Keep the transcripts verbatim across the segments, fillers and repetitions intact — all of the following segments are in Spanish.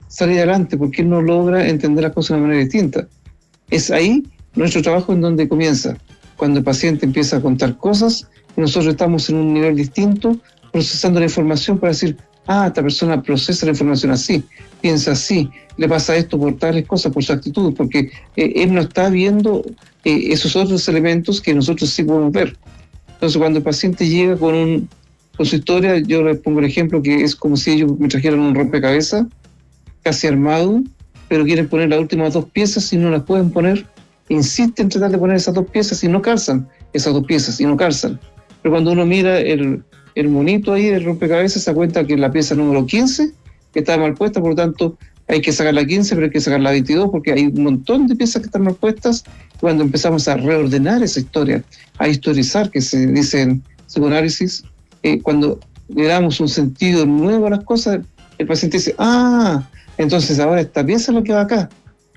salir adelante, porque él no logra entender las cosas de una manera distinta. Es ahí nuestro trabajo en donde comienza, cuando el paciente empieza a contar cosas y nosotros estamos en un nivel distinto, procesando la información para decir, ah, esta persona procesa la información así, piensa así, le pasa esto por tales cosas, por su actitud, porque eh, él no está viendo eh, esos otros elementos que nosotros sí podemos ver. Entonces, cuando el paciente llega con, un, con su historia, yo les pongo el ejemplo que es como si ellos me trajeran un rompecabezas casi armado, pero quieren poner las últimas dos piezas y no las pueden poner, insisten en tratar de poner esas dos piezas y no calzan esas dos piezas y no calzan. Pero cuando uno mira el, el monito ahí del rompecabezas, se da cuenta que la pieza número quince está mal puesta, por lo tanto hay que sacar la quince, pero hay que sacar la veintidós, porque hay un montón de piezas que están mal puestas. Cuando empezamos a reordenar esa historia, a historizar, que se dice en psicoanálisis, eh, cuando le damos un sentido nuevo a las cosas, el paciente dice, ah, entonces ahora esta pieza es lo que va acá.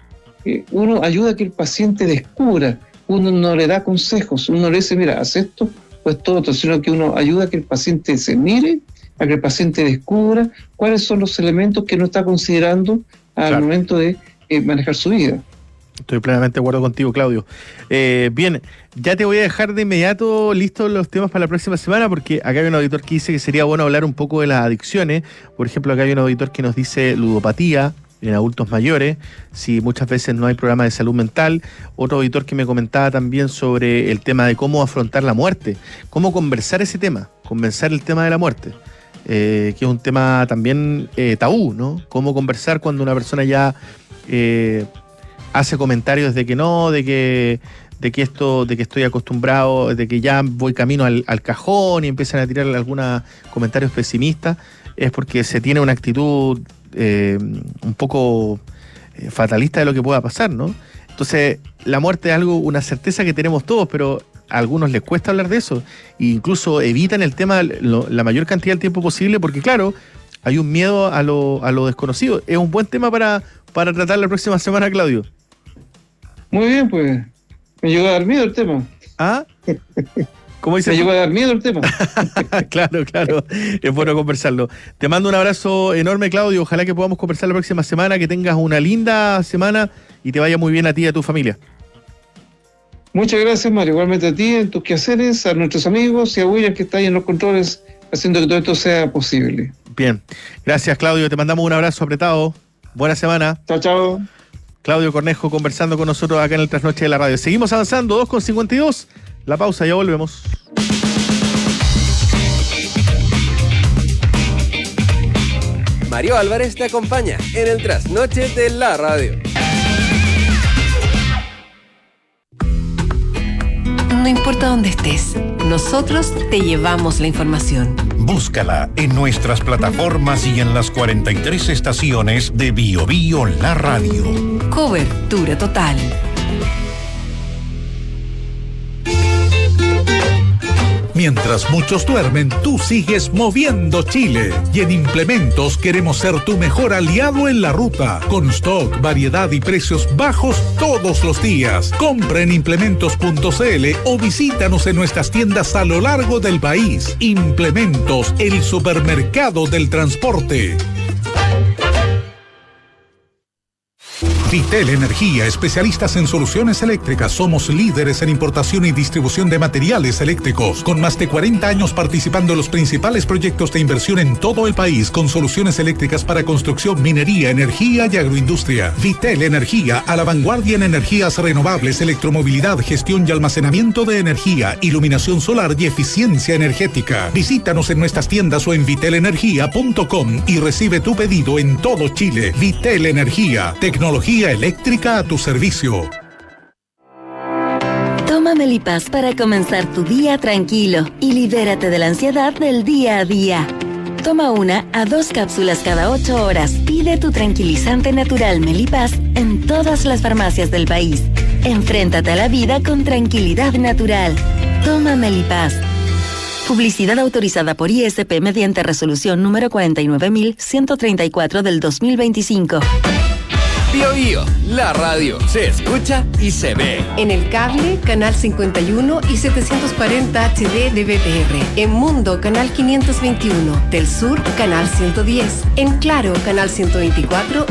Eh, uno ayuda a que el paciente descubra, uno no le da consejos, uno le dice, mira, haz esto o esto otro, sino que uno ayuda a que el paciente se mire, a que el paciente descubra cuáles son los elementos que no está considerando al claro. momento de eh, manejar su vida. Estoy plenamente de acuerdo contigo, Claudio. Eh, bien, ya te voy a dejar de inmediato listos los temas para la próxima semana, porque acá hay un auditor que dice que sería bueno hablar un poco de las adicciones. Por ejemplo, acá hay un auditor que nos dice ludopatía en adultos mayores, si muchas veces no hay programa de salud mental. Otro auditor que me comentaba también sobre el tema de cómo afrontar la muerte, cómo conversar ese tema, conversar el tema de la muerte. Eh, que es un tema también eh, tabú, ¿no? Cómo conversar cuando una persona ya eh, hace comentarios de que no, de que de que esto, de que estoy acostumbrado, de que ya voy camino al, al cajón y empiezan a tirar algunos comentarios pesimistas, es porque se tiene una actitud eh, un poco eh, fatalista de lo que pueda pasar, ¿no? Entonces, la muerte es algo, una certeza que tenemos todos, pero a algunos les cuesta hablar de eso, e incluso evitan el tema lo, la mayor cantidad de tiempo posible, porque claro, hay un miedo a lo, a lo desconocido. Es un buen tema para, para tratar la próxima semana, Claudio. Muy bien, pues me llegó a dar miedo el tema. ¿Ah? ¿Cómo dice? Me llegó a dar miedo el tema. Claro, claro, es bueno conversarlo. Te mando un abrazo enorme, Claudio, ojalá que podamos conversar la próxima semana, que tengas una linda semana y te vaya muy bien a ti y a tu familia. Muchas gracias, Mario. Igualmente a ti, en tus quehaceres, a nuestros amigos y a William, que está ahí en los controles, haciendo que todo esto sea posible. Bien. Gracias, Claudio. Te mandamos un abrazo apretado. Buena semana. Chao, chao. Claudio Cornejo conversando con nosotros acá en el Trasnoche de la Radio. Seguimos avanzando, dos con cincuenta y dos. La pausa, ya volvemos. Mario Álvarez te acompaña en el Trasnoche de la Radio. No importa dónde estés, nosotros te llevamos la información. Búscala en nuestras plataformas y en las cuarenta y tres estaciones de Bio Bio La Radio. Cobertura total. Mientras muchos duermen, tú sigues moviendo Chile. Y en Implementos queremos ser tu mejor aliado en la ruta. Con stock, variedad y precios bajos todos los días. Compra en implementos punto c l o visítanos en nuestras tiendas a lo largo del país. Implementos, el supermercado del transporte. Vitel Energía, especialistas en soluciones eléctricas. Somos líderes en importación y distribución de materiales eléctricos, con más de cuarenta años participando en los principales proyectos de inversión en todo el país, con soluciones eléctricas para construcción, minería, energía y agroindustria. Vitel Energía, a la vanguardia en energías renovables, electromovilidad, gestión y almacenamiento de energía, iluminación solar y eficiencia energética. Visítanos en nuestras tiendas o en vitel energía punto com y recibe tu pedido en todo Chile. Vitel Energía, tecnología eléctrica a tu servicio. Toma Melipaz para comenzar tu día tranquilo y libérate de la ansiedad del día a día. Toma una a dos cápsulas cada ocho horas. Pide tu tranquilizante natural Melipaz en todas las farmacias del país. Enfréntate a la vida con tranquilidad natural. Toma Melipaz. Publicidad autorizada por I S P mediante resolución número cuarenta y nueve mil ciento treinta y cuatro del dos mil veinticinco. Bio Bio, la radio se escucha y se ve. En el cable, canal cincuenta y uno y setecientos cuarenta H D de B T R. En Mundo, canal quinientos veintiuno. Del Sur, canal ciento diez. En Claro, canal ciento veinticuatro